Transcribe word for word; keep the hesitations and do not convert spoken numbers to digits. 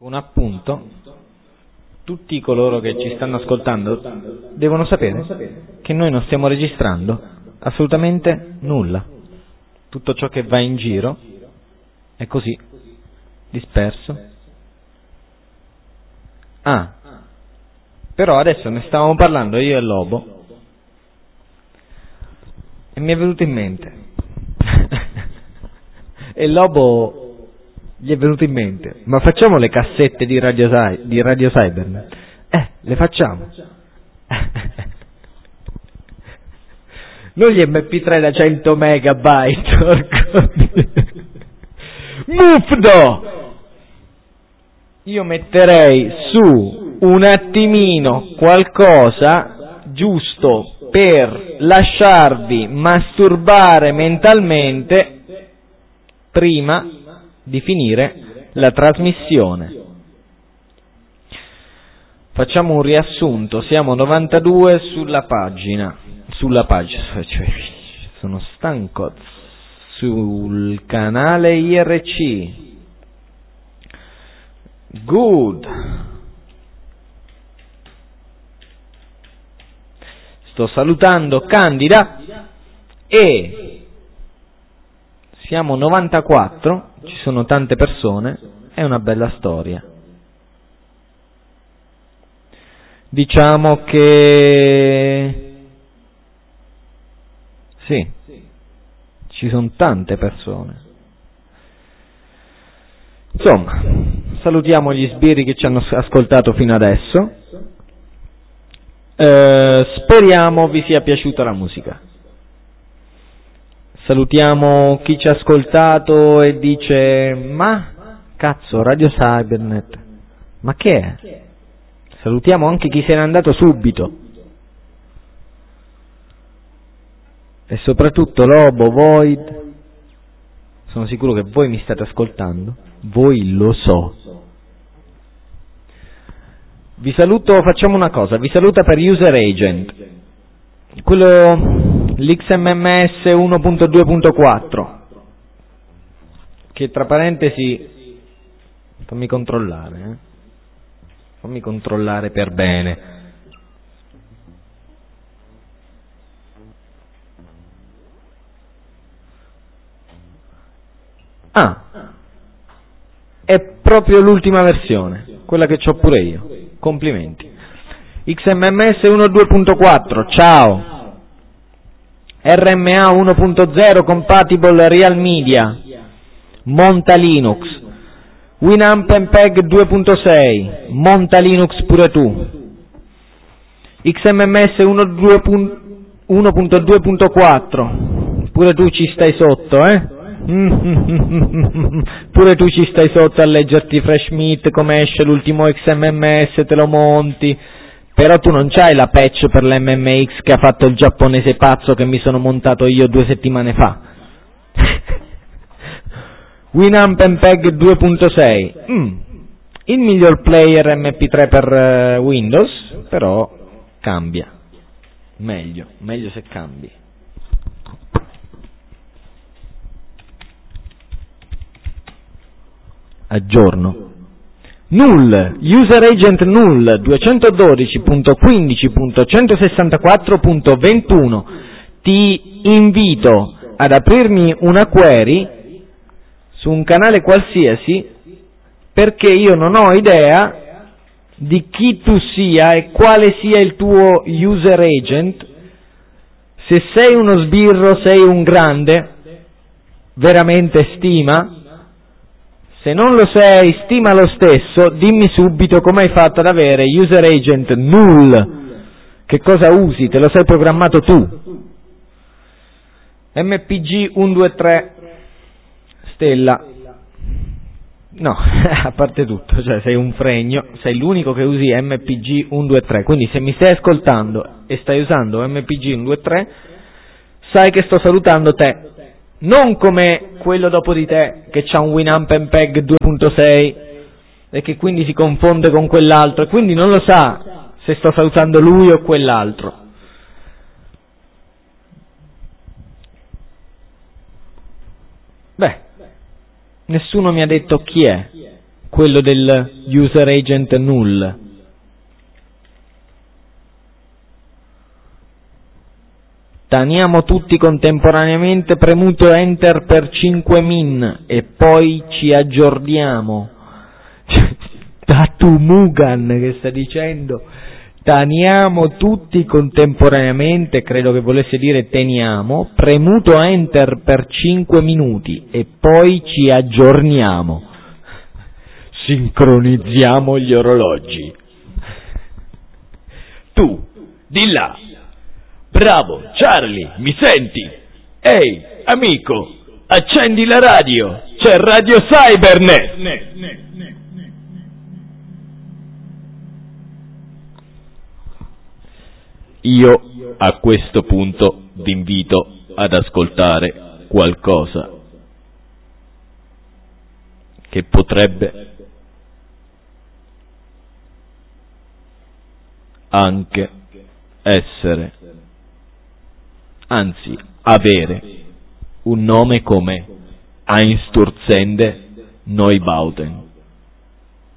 Un appunto: tutti coloro che ci stanno ascoltando devono sapere che noi non stiamo registrando assolutamente nulla. Tutto ciò che va in giro è così, disperso. Ah, però adesso ne stavamo parlando io e Lobo e mi è venuto in mente e Lobo gli è venuto in mente: ma facciamo le cassette di Radio, di Radio Cybernet? Eh, le facciamo. Non gli emme pi tre da cento megabyte. Mufdo! Io metterei su un attimino qualcosa giusto per lasciarvi masturbare mentalmente prima di finire la trasmissione. Facciamo un riassunto: siamo novantadue sulla pagina, sulla pagina, cioè, sono stanco, sul canale I R C. Good. Sto salutando Candida e siamo novantaquattro, ci sono tante persone, è una bella storia. Diciamo che sì, ci sono tante persone. Insomma, salutiamo gli sbirri che ci hanno ascoltato fino adesso. Eh, speriamo vi sia piaciuta la musica. Salutiamo chi ci ha ascoltato e dice: ma cazzo, Radio Cybernet, ma che è? Salutiamo anche chi se n'è andato subito. E soprattutto Lobo, Void, sono sicuro che voi mi state ascoltando, voi lo so. Vi saluto, facciamo una cosa, vi saluta per User Agent, quello, l'X M M S uno punto due punto quattro, che tra parentesi, fammi controllare, eh? fammi controllare per bene. Ah, è proprio l'ultima versione, quella che c'ho pure io. Complimenti. X M M S uno punto due punto quattro, ciao. R M A uno punto zero compatible Real Media, monta Linux. Winamp M P E G due punto sei, monta Linux pure tu. X M M S uno punto due punto quattro, pure tu ci stai sotto, eh? Pure tu ci stai sotto a leggerti Fresh Meat, come esce l'ultimo X M M S, te lo monti. Però tu non c'hai la patch per l'M M X che ha fatto il giapponese pazzo che mi sono montato io due settimane fa. Winamp M P E G due punto sei, mm, il miglior player M P tre per uh, Windows, però cambia. Meglio, meglio se cambi. Aggiorno. Null, User Agent Null duecentododici punto quindici punto centosessantaquattro punto ventuno. Ti invito ad aprirmi una query su un canale qualsiasi, perché io non ho idea di chi tu sia e quale sia il tuo user agent. Se sei uno sbirro, sei un grande, veramente stima. Se non lo sei, stima lo stesso, dimmi subito come hai fatto ad avere user agent null. Che cosa usi? Te lo sei programmato tu. M P G centodue Stella. No, a parte tutto, cioè sei un fregno, sei l'unico che usi M P G centodue, quindi se mi stai ascoltando e stai usando M P G centodue, sai che sto salutando te. Non come quello dopo di te che c'ha un Winamp M P E G due punto sei e che quindi si confonde con quell'altro e quindi non lo sa se sto salutando lui o quell'altro. Beh, nessuno mi ha detto chi è, quello del user agent null. Taniamo tutti contemporaneamente premuto enter per cinque min e poi ci aggiorniamo. Tatu Mugan che sta dicendo taniamo tutti contemporaneamente, credo che volesse dire teniamo, premuto enter per cinque minuti e poi ci aggiorniamo. Sincronizziamo gli orologi. Tu, di là. Bravo, Charlie, mi senti? Ehi, amico, accendi la radio, c'è Radio Cybernet. Io a questo punto vi invito ad ascoltare qualcosa che potrebbe anche essere, anzi avere, un nome come Einsturzende Neubauten.